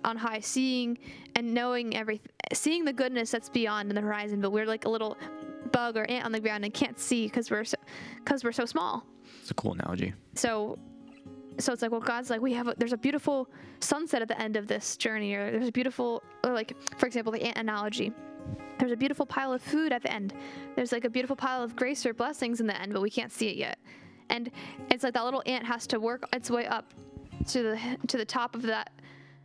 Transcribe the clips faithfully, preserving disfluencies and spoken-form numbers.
on high, seeing and knowing everything, seeing the goodness that's beyond in the horizon, but we're like a little bug or ant on the ground and can't see because we're so, cause we're so small. It's a cool analogy. So so it's like, well, God's like, we have a, there's a beautiful sunset at the end of this journey, or there's a beautiful, or like, for example, the ant analogy. There's a beautiful pile of food at the end. There's like a beautiful pile of grace or blessings in the end, but we can't see it yet. And it's like that little ant has to work its way up to the to the top of that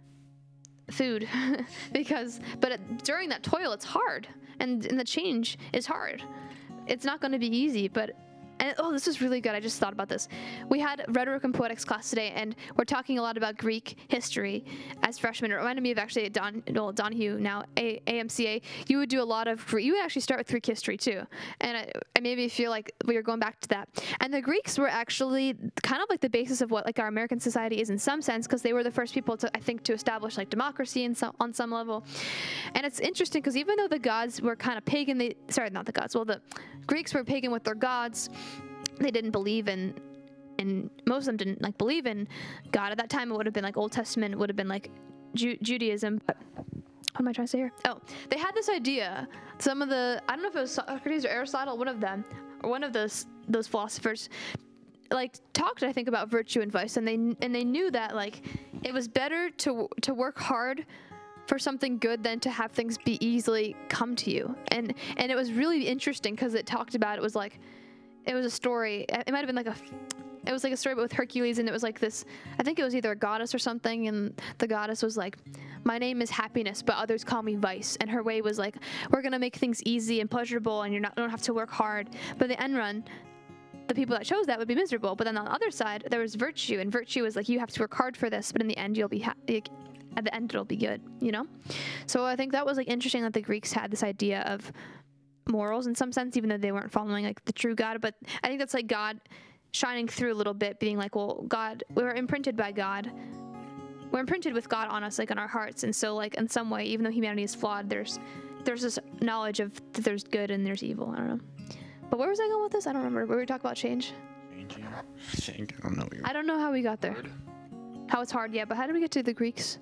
food because, but it, during that toil, it's hard, and, and the change is hard. It's not going to be easy, but. And, oh, this is really good. I just thought about this. We had rhetoric and poetics class today, and we're talking a lot about Greek history as freshmen. It reminded me of actually Don, well, Donahue, now a, AMCA. You would do a lot of, you would actually start with Greek history too. And I, I maybe feel like we were going back to that. And the Greeks were actually kind of like the basis of what like our American society is in some sense, because they were the first people to, I think, to establish like democracy in some, on some level. And it's interesting because even though the gods were kind of pagan, they, sorry, not the gods, well, the Greeks were pagan with their gods. They didn't believe in, and most of them didn't like believe in God at that time. It would have been like Old Testament. It would have been like Ju Judaism. But what am I trying to say here? Oh, they had this idea. Some of the, I don't know if it was Socrates or Aristotle, one of them, or one of those those philosophers, like talked, I think, about virtue and vice, and they and they knew that like it was better to to work hard for something good than to have things be easily come to you. And and it was really interesting because it talked about, it was like, it was a story, it might have been like a, it was like a story but with Hercules, and it was like this, I think it was either a goddess or something, and the goddess was like, my name is happiness, but others call me vice. And her way was like, we're gonna make things easy and pleasurable, and you're not, you don't have to work hard. But the end run, the people that chose that would be miserable. But then on the other side, there was virtue, and virtue was like, you have to work hard for this, but in the end, you'll be happy. At the end, it'll be good, you know? So I think that was like interesting that the Greeks had this idea of morals in some sense, even though they weren't following like the true God. But I think that's like God shining through a little bit, being like, well, God, we're imprinted by God. We're imprinted with God on us, like in our hearts. And so like in some way, even though humanity is flawed, there's there's this knowledge of that there's good and there's evil. I don't know. But where was I going with this? I don't remember. Were we talking about change? Changing. I think. I don't know. I don't know how we got there. Hard. How it's hard, yeah. But how did we get to the Greeks?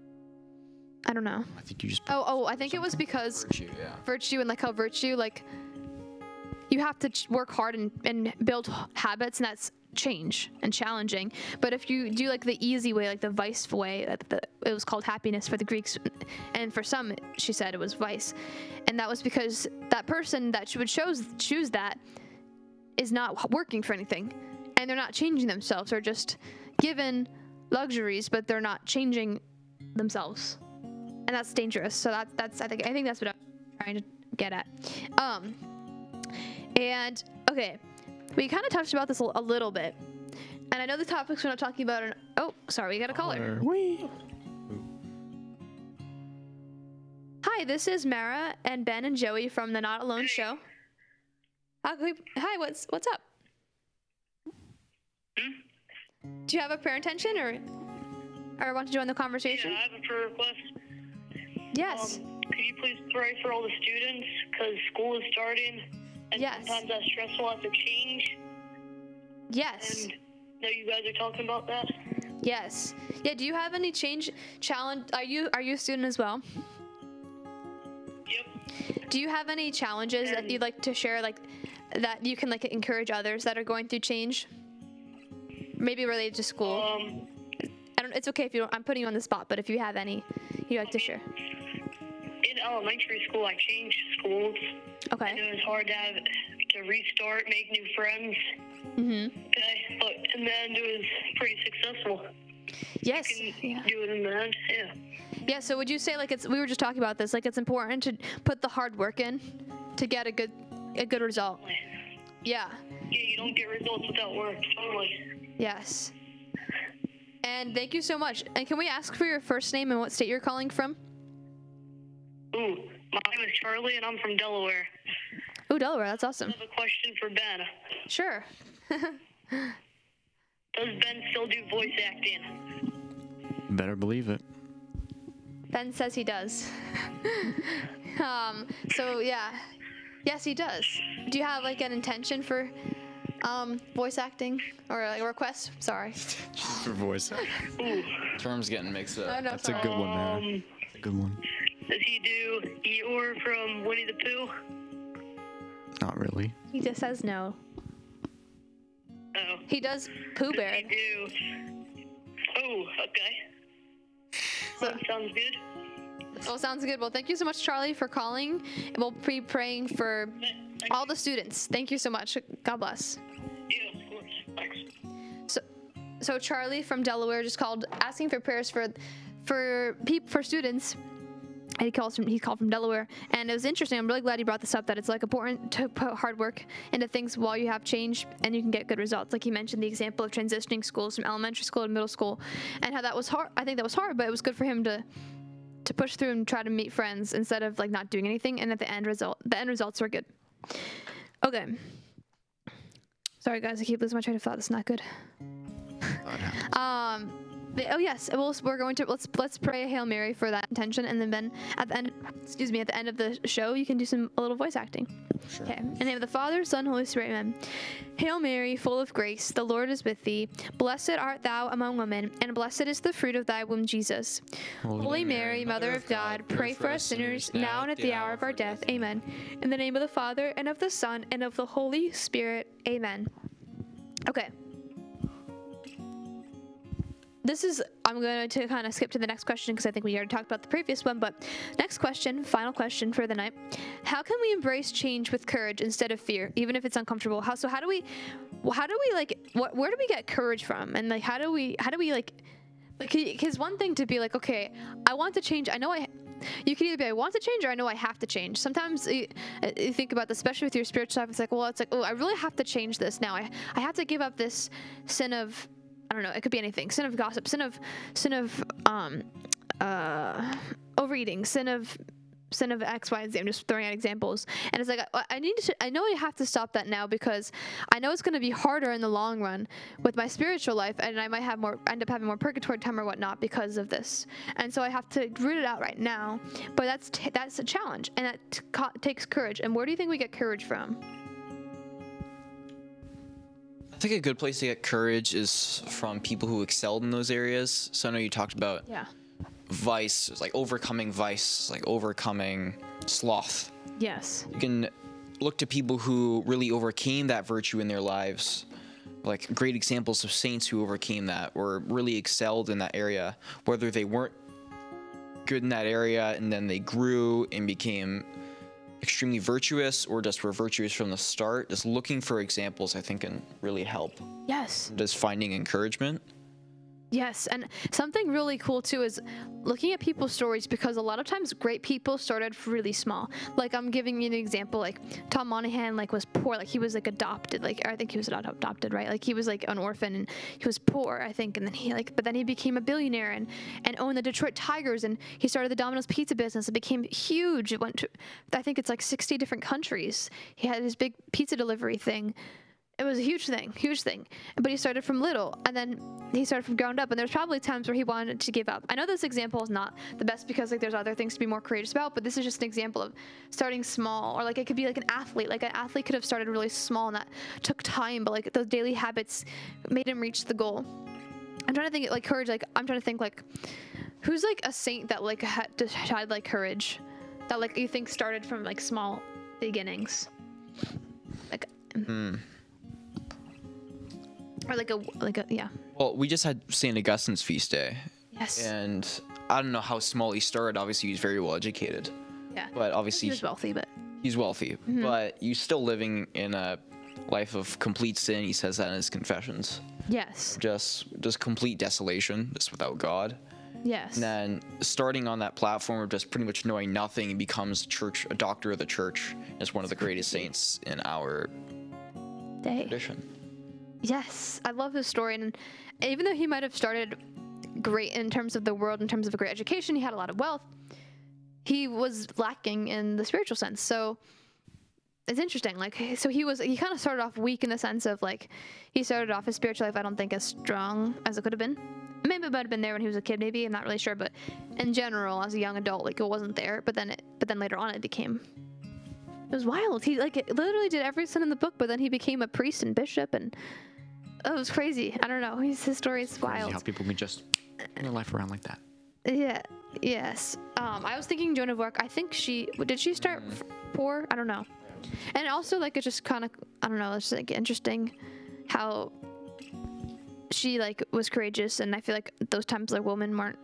I don't know. I think you just. Oh, oh, I think it was because virtue, yeah. virtue and like how virtue, like you have to ch work hard and, and build habits, and that's change and challenging. But if you do like the easy way, like the vice way, that the, it was called happiness for the Greeks, and for some, she said it was vice, and that was because that person that she would choose choose that is not working for anything, and they're not changing themselves, or just given luxuries, but they're not changing themselves. And that's dangerous. So that, that's, I think, I think that's what I'm trying to get at. Um, and, okay, we kind of touched about this a, a little bit. And I know the topics we're not talking about are, oh, sorry, we got a caller. Wee. Hi, this is Mara and Ben and Joey from the Not Alone show. How can we, hi, what's, what's up? Do you have a prayer intention, or, or want to join the conversation? Yeah, I have a prayer request. Yes. Um, could you please pray for all the students, because school is starting, and Yes. sometimes that's stressful at the change. Yes. And I know you guys are talking about that. Yes. Yeah, do you have any change challenge? Are you are you a student as well? Yep. Do you have any challenges that And- you'd like to share, like that you can like encourage others that are going through change? Maybe related to school. Um, I don't, it's okay if you don't, I'm putting you on the spot, but if you have any you'd like to share. in elementary school, I changed schools. Okay. And it was hard to have to restart, make new friends. Mhm. Okay, but in the end, it was pretty successful. Yes. You can Yeah. do it in the end, yeah. Yeah, so would you say like it's we were just talking about this, like it's important to put the hard work in to get a good a good result. Yeah. Yeah, you don't get results without work, totally. Yes. And thank you so much. And can we ask for your first name and what state you're calling from? Ooh, my name is Charlie, and I'm from Delaware. Oh, Delaware, that's awesome. I have a question for Ben. Sure. Does Ben still do voice acting? Better believe it. Ben says he does. um, so yeah, yes, he does. Do you have like an intention for Um, voice acting or like a request. Sorry. Just for voice. Ooh. Terms getting mixed Oh, up. no, That's a sorry. good one there. Um, That's a good one. does he do Eeyore from Winnie the Pooh? Not really. He just says no. Oh. He does Pooh Does Bear. he do? Oh, okay. So- That sounds good. Oh, sounds good. Well, thank you so much, Charlie, for calling. And we'll be praying for all the students. Thank you so much. God bless. Yeah, of course. Thanks. So, so Charlie from Delaware just called asking for prayers for, for peop for students. And he calls from he called from Delaware, and it was interesting. I'm really glad he brought this up. That it's like important to put hard work into things while you have change, and you can get good results. Like he mentioned the example of transitioning schools from elementary school to middle school, and how that was hard. I think that was hard, but it was good for him to to push through and try to meet friends instead of like not doing anything. And at the end result, the end results were good. Okay. Sorry guys, I keep losing my train of thought. That's not good. Um. But- oh yes, we'll, we're going to let's let's pray a Hail Mary for that intention, and then Ben at the end, excuse me, at the end of the show, you can do some a little voice acting. Sure. Okay. In the name of the Father, Son, Holy Spirit, Amen. Hail Mary, full of grace, the Lord is with thee. Blessed art thou among women, and blessed is the fruit of thy womb, Jesus. Holy Mary, Mother of God, pray for us sinners, now and at the hour of our death. Amen. In the name of the Father, and of the Son, and of the Holy Spirit. Amen. Okay. This is, I'm going to kind of skip to the next question because I think we already talked about the previous one, but next question, final question for the night. How can we embrace change with courage instead of fear, even if it's uncomfortable? How, so how do we, how do we like, what, where do we get courage from? And like, how do we, how do we like, like, because one thing to be like, okay, I want to change. I know I, you can either be, I want to change or I know I have to change. Sometimes you, you think about this, especially with your spiritual life, it's like, well, it's like, oh, I really have to change this now. I, I have to give up this sin of, I don't know, it could be anything. Sin of gossip, sin of, sin of, um, uh, overeating, sin of, sin of X, Y, and Z. I'm just throwing out examples. And it's like, I, I need to, I know I have to stop that now because I know it's going to be harder in the long run with my spiritual life. And I might have more, end up having more purgatory time or whatnot because of this. And so I have to root it out right now. But that's, t- that's a challenge. And that t- co- takes courage. And where do you think we get courage from? I think a good place to get courage is from people who excelled in those areas. So I know you talked about Yeah. vice, it's like overcoming vice, like overcoming sloth. Yes. You can look to people who really overcame that virtue in their lives, like great examples of saints who overcame that or really excelled in that area, whether they weren't good in that area and then they grew and became extremely virtuous or just were virtuous from the start. Just looking for examples, I think, can really help. Yes. Just finding encouragement. Yes, and something really cool too is looking at people's stories, because a lot of times great people started really small. Like, I'm giving you an example, like Tom Monahan, like, was poor, like he was like adopted, like I think he was ad- adopted, right? Like he was like an orphan and he was poor, I think, and then he like, but then he became a billionaire and and owned the Detroit Tigers, and he started the Domino's pizza business. It became huge. It went to, I think it's like sixty different countries. He had his big pizza delivery thing. It was a huge thing, huge thing. But he started from little, and then he started from ground up, and there's probably times where he wanted to give up. I know this example is not the best because like there's other things to be more courageous about, but this is just an example of starting small. Or like it could be like an athlete. Like an athlete could have started really small, and that took time, but like those daily habits made him reach the goal. I'm trying to think like courage, like I'm trying to think like who's like a saint that like had had like courage that like you think started from like small beginnings. Like Mm. Or like a like a yeah. Well, we just had Saint Augustine's feast day, Yes. and I don't know how small he started. Obviously, he's very well educated, Yeah. but obviously He was wealthy, but he's wealthy. Mm-hmm. But he's still living in a life of complete sin. He says that in his confessions. yes. Just, just complete desolation, just without God. Yes. And then starting on that platform of just pretty much knowing nothing, he becomes church, a doctor of the church, as one of the greatest saints in our Day. tradition. Yes. I love his story, and even though he might have started great in terms of the world, in terms of a great education, he had a lot of wealth, he was lacking in the spiritual sense. So it's interesting. Like, so he was, he kind of started off weak in the sense of like, he started off his spiritual life, I don't think as strong as it could have been. Maybe it might have been there when he was a kid, maybe, I'm not really sure, but in general, as a young adult, like it wasn't there, but then it, but then later on it became It was wild. He like literally did every sin in the book, but then he became a priest and bishop, and oh, it was crazy. I don't know. His, his story is Crazy wild. how people can just turn their life around like that. Yeah. Yes. Um, I was thinking Joan of Arc. I think she did. She start f- poor. I don't know. And also, like, it's just kind of, I don't know. It's like interesting how she like was courageous, and I feel like those times like women weren't